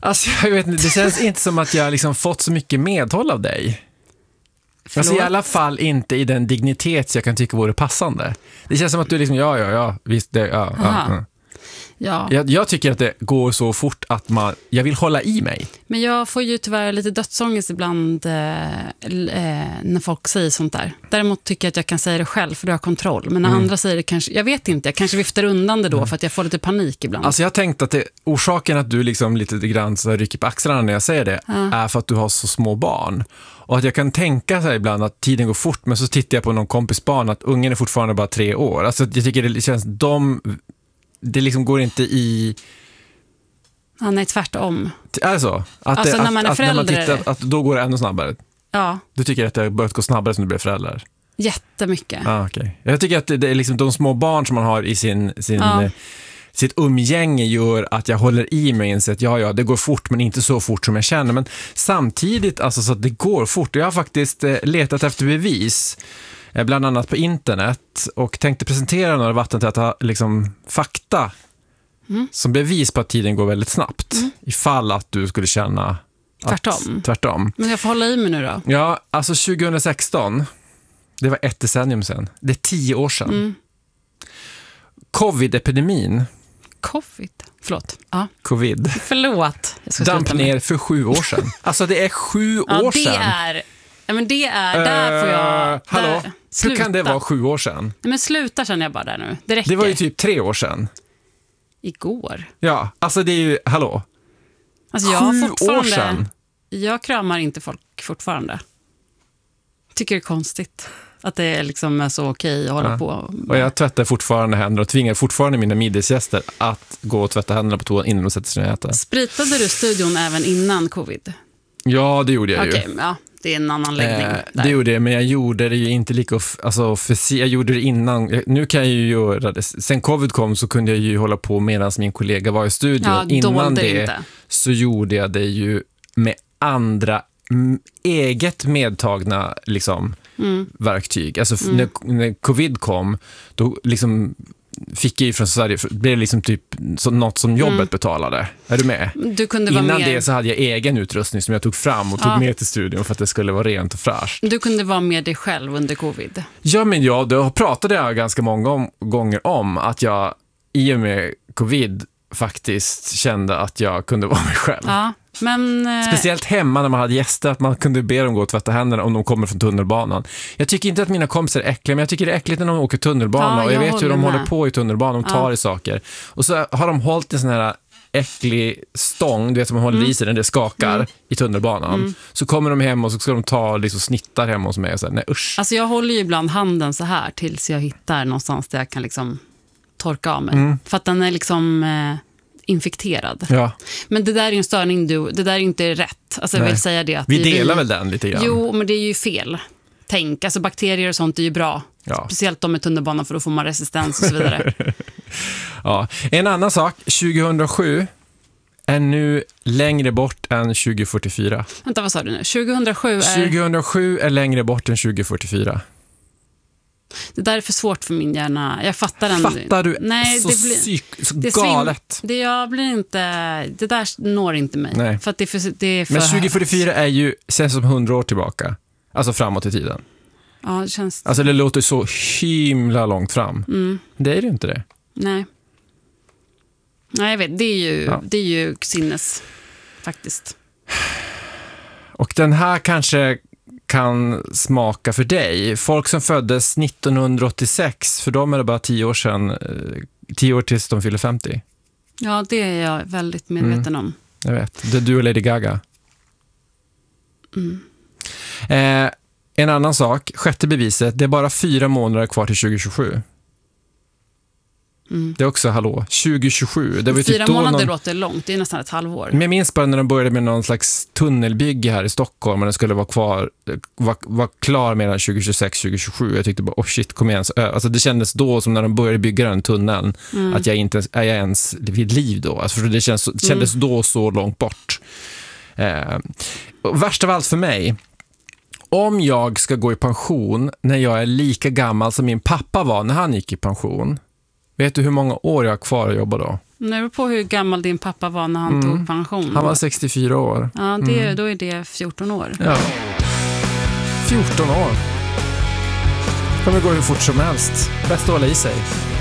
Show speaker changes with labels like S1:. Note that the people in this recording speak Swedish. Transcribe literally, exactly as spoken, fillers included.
S1: Alltså jag vet inte, det känns inte som att jag liksom fått så mycket medhåll av dig. Förlåt? Alltså i alla fall inte i den dignitet jag kan tycka vore passande. Det känns som att du liksom, ja, ja, ja, visst, det, ja, ja, ja.
S2: Ja.
S1: Jag, jag tycker att det går så fort att man, jag vill hålla i mig.
S2: Men jag får ju tyvärr lite dödsångest ibland eh, eh, när folk säger sånt där. Däremot tycker jag att jag kan säga det själv för du har kontroll. Men när mm. andra säger det kanske, jag vet inte, jag kanske viftar undan det då mm. för att jag får lite panik ibland.
S1: Alltså jag har tänkt att det, orsaken att du liksom lite grann så rycker på axlarna när jag säger det ja. är för att du har så små barn. Och att jag kan tänka sig ibland att tiden går fort, men så tittar jag på någon kompis barn att ungen är fortfarande bara tre år. Alltså jag tycker det känns, de, det liksom går inte i...
S2: Ja, nej, tvärtom.
S1: Alltså, att,
S2: alltså
S1: det,
S2: när man
S1: att,
S2: är
S1: att, när man
S2: förälder...
S1: tittar, att då går det ännu snabbare.
S2: Ja.
S1: Du tycker att det har börjat gå snabbare som du blir förälder?
S2: Jättemycket.
S1: Ah, okay. Jag tycker att det, det är liksom de små barn som man har i sin... sin
S2: ja.
S1: sitt umgänge gör att jag håller i mig och inser att ja, ja, det går fort men inte så fort som jag känner. Men samtidigt alltså så att det går fort. Jag har faktiskt eh, letat efter bevis, eh, bland annat på internet, och tänkte presentera några vattentäta liksom, fakta mm. som bevis på att tiden går väldigt snabbt. Mm. Ifall att du skulle känna
S2: tvärtom.
S1: Att, tvärtom.
S2: Men jag får hålla i mig nu då.
S1: Ja, alltså tjugohundrasexton, det var ett decennium sedan. Det är tio år sedan. Mm. Covid-epidemin.
S2: Covid? Förlåt. Ja.
S1: Covid.
S2: Förlåt.
S1: Damp ner för sju år sedan. Alltså det är sju
S2: ja,
S1: år
S2: det
S1: sedan.
S2: Är, ja, men det är, där får jag...
S1: Uh, hallå,
S2: där,
S1: hur kan det vara sju år sedan?
S2: Nej, men sluta känner jag bara där nu. Det räcker.
S1: Det var ju typ tre år sedan.
S2: Igår.
S1: Ja, alltså det är ju, hallå.
S2: Alltså jag
S1: sju
S2: har fortfarande,
S1: år sedan.
S2: Jag kramar inte folk fortfarande. Tycker det är konstigt. Att det liksom är så okej att hålla ja. på. Med.
S1: Och jag tvättar fortfarande händer och tvingar fortfarande mina middagsgäster att gå och tvätta händerna på toan innan de sätter sig ner och äta.
S2: Spritade du studion även innan covid?
S1: Ja, det gjorde jag
S2: okay,
S1: ju.
S2: Ja, det är en annan läggning. Eh,
S1: det gjorde jag, men jag gjorde det ju inte lika... Alltså, för, jag gjorde det innan. Nu kan jag ju göra det. Sen covid kom så kunde jag ju hålla på medan min kollega var i studion.
S2: Ja,
S1: innan det
S2: inte.
S1: Så gjorde jag det ju med andra m- eget medtagna liksom... Mm. verktyg. Alltså mm. när, när covid kom då liksom fick jag ju från Sverige, det blev liksom typ så, något som jobbet mm. betalade. Är du med?
S2: Du kunde
S1: Innan
S2: vara mer...
S1: det så hade jag egen utrustning som jag tog fram och tog
S2: ja.
S1: med till studion för att det skulle vara rent och fräscht.
S2: Du kunde vara med dig själv under covid.
S1: Ja, men ja, då pratade jag ganska många om, gånger om att jag i och med covid faktiskt kände att jag kunde vara mig själv.
S2: Ja. Men,
S1: speciellt hemma när man hade gäster, att man kunde be dem gå och tvätta händerna om de kommer från tunnelbanan. Jag tycker inte att mina kompisar är äckliga, men jag tycker det är äckligt när de åker tunnelbana. Ja, och jag, jag vet hur de med. håller på i tunnelbanan, de tar ja. i saker. Och så har de hållit en sån här äcklig stång, du vet som man håller mm. i sig när det skakar mm. i tunnelbanan. Mm. Så kommer de hem och så ska de ta liksom snittar hemma hos mig och så här, nej usch.
S2: Alltså jag håller ju ibland handen så här tills jag hittar någonstans där jag kan liksom torka av mig. Mm. För att den är liksom... Eh, infekterad.
S1: Ja.
S2: Men det där är ju en störning, du, det där är inte rätt. Alltså jag vill säga det att
S1: vi
S2: det,
S1: delar
S2: vi,
S1: väl den lite grann.
S2: Jo, men det är ju fel. Tänk, alltså bakterier och sånt är ju bra. Ja. Speciellt de med tunnelbanan för då får man resistens och så vidare.
S1: Ja. En annan sak, tjugohundrasju är nu längre bort än tjugo fyrtiofyra.
S2: Vänta, vad sa du nu? tjugohundrasju är...
S1: tjugohundrasju är längre bort än tjugo fyrtiofyra.
S2: Det där är för svårt för min hjärna. Jag fattar den.
S1: Fattar du?
S2: Nej,
S1: så,
S2: det blir,
S1: psyk, så
S2: det
S1: galet.
S2: Svim, det, jag blir inte, det där når inte mig.
S1: Nej.
S2: För att det är för, det är för
S1: Men tjugo fyrtiofyra är ju känns som hundra år tillbaka. Alltså framåt i tiden.
S2: Ja, det känns...
S1: Alltså det låter så himla långt fram.
S2: Mm.
S1: Det är det inte det.
S2: Nej. Nej, jag vet. Det är ju,
S1: ja.
S2: det är ju sinnes faktiskt.
S1: Och den här kanske kan smaka för dig. Folk som föddes nittonhundraåttiosex, för dem är det bara tio år sedan, tio år tills de fyller femtio.
S2: Ja, det är jag väldigt medveten mm. om.
S1: Jag vet. Det är du och Lady Gaga.
S2: Mm.
S1: Eh, en annan sak, sjätte beviset, det är bara fyra månader kvar till tjugo tjugosju. Mm. Det är också, hallå, tjugo tjugosju. Det var
S2: fyra
S1: typ
S2: månader
S1: någon...
S2: låter långt, det är nästan ett halvår.
S1: Men jag minns bara när de började med någon slags tunnelbygge här i Stockholm och den skulle vara kvar, var, var klar mellan tjugo tjugosex tjugo tjugosju. Jag tyckte bara, oh shit, kom igen. Alltså det kändes då som när de började bygga den tunneln mm. att jag inte är jag ens vid liv då. Alltså för det känns, det kändes mm. då så långt bort. Eh, värst av allt för mig, om jag ska gå i pension när jag är lika gammal som min pappa var när han gick i pension, vet du hur många år jag har kvar att jobba då?
S2: Nu beror på hur gammal din pappa var när han
S1: Mm.
S2: tog pension.
S1: Han var sextiofyra år.
S2: Ja, det,
S1: Mm.
S2: då är det fjorton år.
S1: Ja. fjorton år. Kommer gå hur fort som helst. Bäst att hålla i sig.